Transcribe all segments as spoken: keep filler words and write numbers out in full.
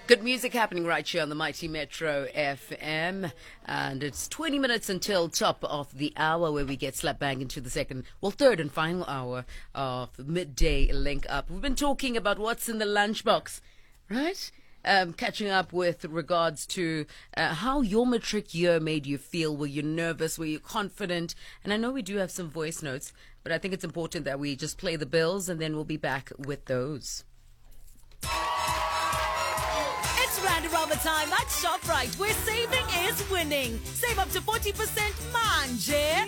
Good music happening right here on the Mighty Metro F M. And it's twenty minutes until top of the hour where we get slap bang into the second, well, third and final hour of Midday Link Up. We've been talking about what's in the lunchbox, right? Um, catching up with regards to uh, how your matric year made you feel. Were you nervous? Were you confident? And I know we do have some voice notes, but I think it's important that we just play the bills and then we'll be back with those. It's round around the time at ShopRite, where saving is winning. Save up to forty percent, manje.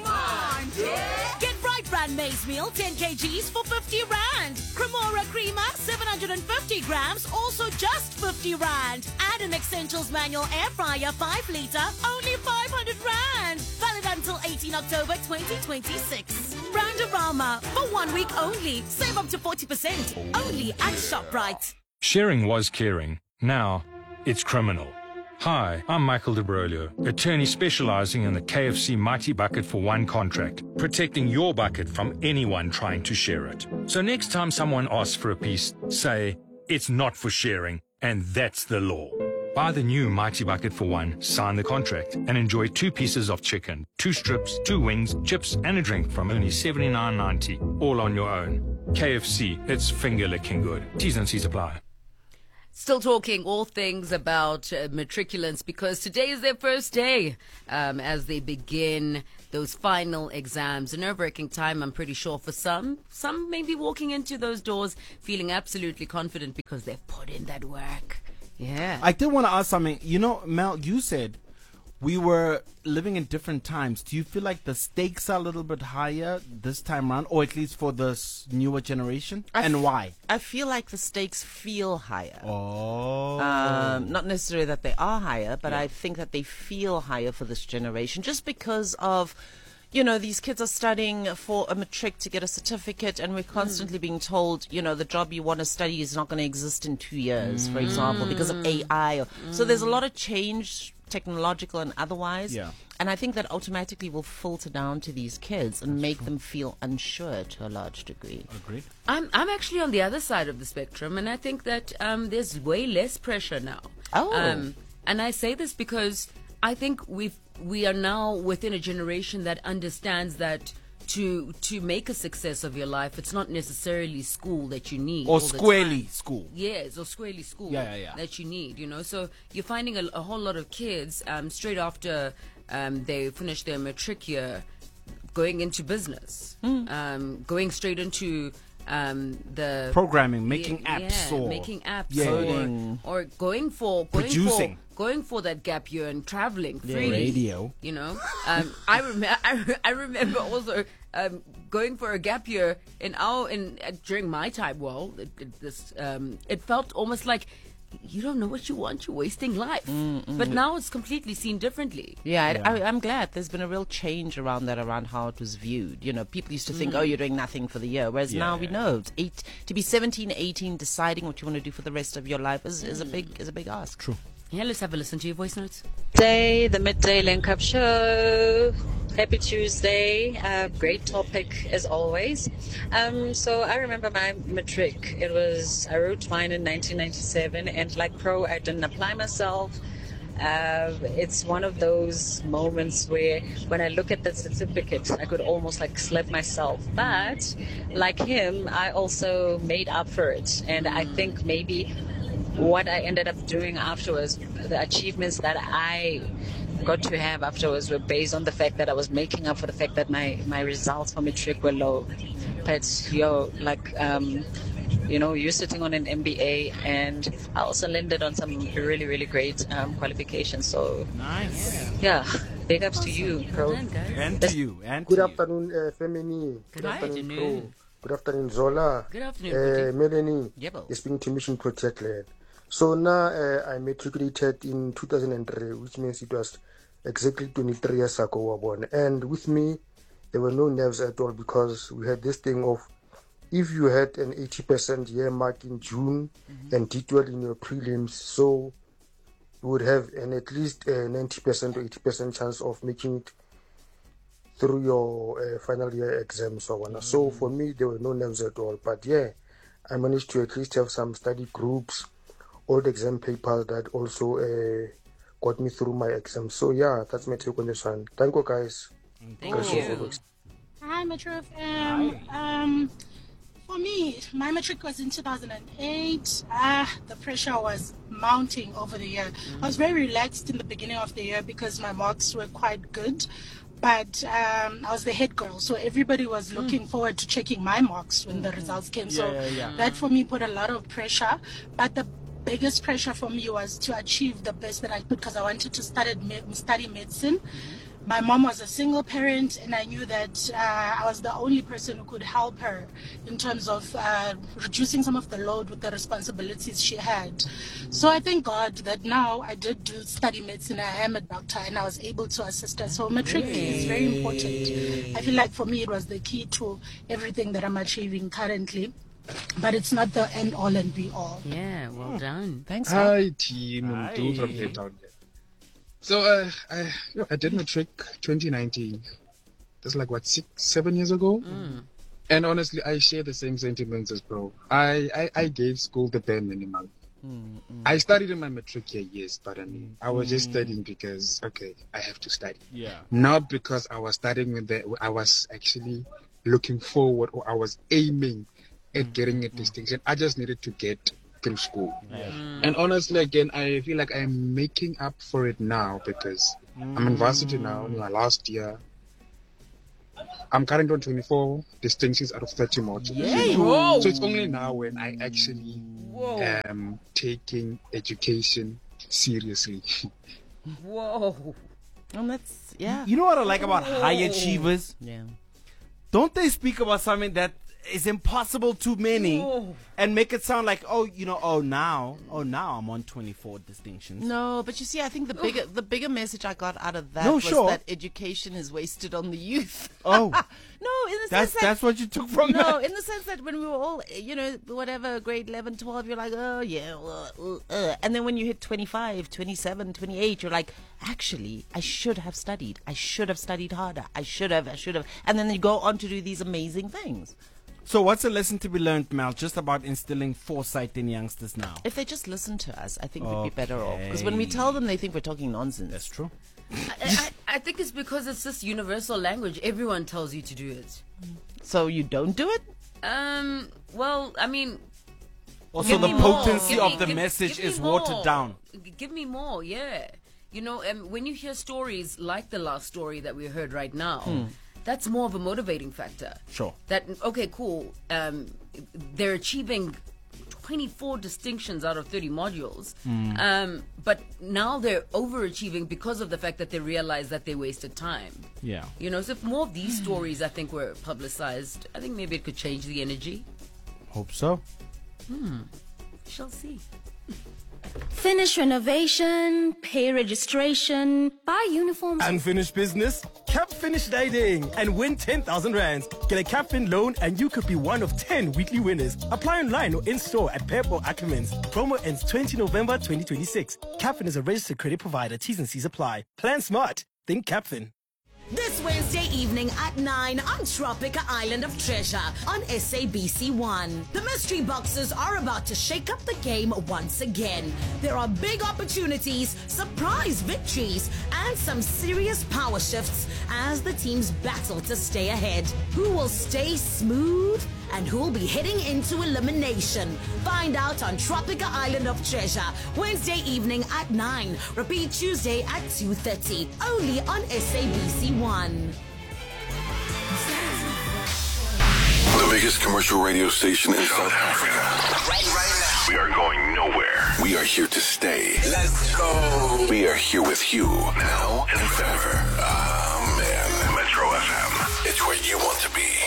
Manje. Get Right Brand maize meal, ten kilograms for fifty rand. Cremora Creamer, seven hundred fifty grams, also just fifty rand. Add an Essentials Manual Air Fryer, five litre, only five hundred rand. Valid until eighteenth October twenty twenty-six. Roundarama, for one week only. Save up to forty percent, only at ShopRite. Sharing was caring. Now, it's criminal. Hi, I'm Michael De Brolio, attorney specializing in the K F C Mighty Bucket for One contract, protecting your bucket from anyone trying to share it. So next time someone asks for a piece, say, it's not for sharing, and that's the law. Buy the new Mighty Bucket for One, sign the contract, and enjoy two pieces of chicken, two strips, two wings, chips, and a drink from only seventy-nine ninety, all on your own. K F C, it's finger-licking good. T's and C's apply. Still talking all things about uh, matriculants, because today is their first day um, as they begin those final exams. A nerve-wracking time, I'm pretty sure, for some. Some may be walking into those doors feeling absolutely confident because they've put in that work. Yeah. I did want to ask something. You know, Mel, you said we were living in different times. Do you feel like the stakes are a little bit higher this time around, or at least for this newer generation? I and f- why? I feel like the stakes feel higher. Oh. Um, not necessarily that they are higher, but Yeah. I think that they feel higher for this generation just because of, you know, these kids are studying for a matric to get a certificate, and we're constantly mm. being told, you know, the job you want to study is not going to exist in two years, mm. for example, because of A I. Or, mm. So there's a lot of change, technological and otherwise. Yeah. And I think that automatically will filter down to these kids and That's make true. them feel unsure to a large degree. Agreed. I'm I'm actually on the other side of the spectrum, and I think that um, there's way less pressure now. Oh. Um, and I say this because I think we've we are now within a generation that understands that to to make a success of your life, it's not necessarily school that you need. Or all the squarely time. school. Yes, or squarely school Yeah, yeah, yeah. that you need, you know. So you're finding a, a whole lot of kids um, straight after um, they finish their matric year going into business, Mm. um, going straight into um, the Programming, making yeah, apps yeah, or making apps Yeah. Coding. or, or going for going Producing. for going for that gap year and traveling freely. Radio. You know, um, I remember I, re- I remember also um, going for a gap year in our in uh, during my time. Well, it, it, this um, it felt almost like you don't know what you want. You're wasting life. Mm, But now it's completely seen differently. Yeah, Yeah. I, I'm glad there's been a real change around that, around how it was viewed. You know, people used to think, Mm. oh, you're doing nothing for the year, whereas Yeah, now yeah, we know it's eight, to be seventeen, eighteen, deciding what you want to do for the rest of your life is, is a big is a big ask. True. Yeah, let's have a listen to your voice notes. Day, the Midday Link Up Show. Happy Tuesday. Uh, great topic as always. Um, so I remember my matric. It was, I wrote mine in nineteen ninety-seven, and like Pro, I didn't apply myself. Uh, it's one of those moments where when I look at the certificate, I could almost like slap myself. But like him, I also made up for it. And I think maybe what I ended up doing afterwards, the achievements that I got to have afterwards were based on the fact that I was making up for the fact that my, my results for matric were low. But yo, like, um, you know, you're sitting on an M B A, and I also landed on some really, really great um, qualifications. So, Nice. yeah, big ups to you, bro. Well done, guys. And to you. And Good to you. afternoon, uh, Femini. Good afternoon. Pro. Good afternoon, Zola. Good afternoon, Uh, Melanie. Yebo. You're speaking to Mission Protect Land. So now uh, I matriculated in two thousand three, which means it was exactly twenty-three years ago. Wabona. And with me, there were no nerves at all, because we had this thing of, if you had an eighty percent year mark in June mm-hmm. and did well in your prelims, so you would have an at least a ninety percent or eighty percent chance of making it through your uh, final year exams. So, mm-hmm. so for me, there were no nerves at all. But yeah, I managed to at least have some study groups old exam papers that also uh, got me through my exams. So yeah, that's my take on this one. Thank you, guys. Thank Guys, you. also- Hi, Metro F M. Um, for me, my matric was in two thousand eight. Ah, the pressure was mounting over the year. I was very relaxed in the beginning of the year because my marks were quite good. But um, I was the head girl, so everybody was looking forward to checking my marks when the results came. So Yeah, yeah, yeah. that for me put a lot of pressure. But the biggest pressure for me was to achieve the best that I could because I wanted to study, study medicine. My mom was a single parent, and I knew that uh, I was the only person who could help her in terms of uh, reducing some of the load with the responsibilities she had. So I thank God that now I did do study medicine. I am a doctor, and I was able to assist her. So matric is very important. I feel like for me it was the key to everything that I'm achieving currently. But it's not the end all and be all. Yeah, well done. Thanks. Hi, team. I'm Stu from Cape Town. So, uh, I, I did matric twenty nineteen. That's like, what, six, seven years ago? Mm. And honestly, I share the same sentiments as bro. I, I, I gave school the bare minimum. Mm, mm. I studied in my matric year, yes, but I mean, I was just studying because, okay, I have to study. Yeah. Not because I was studying with the, I was actually looking forward or I was aiming at getting a distinction. I just needed to get through school. Yeah. And honestly, again, I feel like I'm making up for it now because I'm in varsity now, in my last year. I'm currently on twenty-four distinctions out of thirty modules. Yay. Whoa. So it's only now when I actually Whoa. am taking education seriously. Whoa. And that's, yeah. You know what I like about high achievers? Yeah. Don't they speak about something that is impossible to many Whoa. and make it sound like, oh, you know, oh now, oh now I'm on twenty-four distinctions. No, but you see, I think the bigger the bigger message I got out of that No, was sure. that education is wasted on the youth. Oh, No, in the that's sense that that's what you took from no, that. in the sense that when we were all, you know, whatever, grade eleven, twelve, you're like, oh, yeah, well, uh, uh. And then when you hit twenty-five, twenty-seven, twenty-eight, you're like, actually, I should have studied. I should have studied harder. I should have, I should have. And then you go on to do these amazing things. So what's a lesson to be learned, Mel, just about instilling foresight in youngsters now? If they just listen to us, I think we'd be better off. Because Okay. when we tell them, they think we're talking nonsense. That's true. I, I, I think it's because it's just universal language. Everyone tells you to do it. So you don't do it? Um. Well, I mean, Also, give the me more. potency Give of me- the give- message give me is more. watered down. G- Give me more, yeah. You know, um, when you hear stories like the last story that we heard right now, that's more of a motivating factor. Sure. That okay, cool. Um, they're achieving twenty-four distinctions out of thirty modules. Um, but now they're overachieving because of the fact that they realize that they wasted time. Yeah. You know, so if more of these stories, I think, were publicized, I think maybe it could change the energy. Hope so. Shall see. Finish renovation, pay registration, buy uniforms. Unfinished business? Cap Finish Dating and win ten thousand rands. Get a CapFin loan and you could be one of ten weekly winners. Apply online or in-store at Pep or Ackermans. Promo ends the twentieth of November twenty twenty-six. CapFin is a registered credit provider. T's and C's apply. Plan smart. Think CapFin. This Wednesday evening at nine on Tropica Island of Treasure on S A B C one. The mystery boxes are about to shake up the game once again. There are big opportunities, surprise victories, and some serious power shifts as the teams battle to stay ahead. Who will stay smooth and who will be heading into elimination? Find out on Tropica Island of Treasure Wednesday evening at nine. Repeat Tuesday at two thirty. Only on S A B C one. The biggest commercial radio station in South Africa. Right, right now. We are going nowhere. We are here to stay. Let's go. We are here with you now and forever. Ah, man. Metro F M. It's where you want to be.